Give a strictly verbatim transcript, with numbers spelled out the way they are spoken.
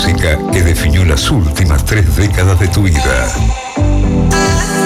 música que definió las últimas tres décadas de tu vida.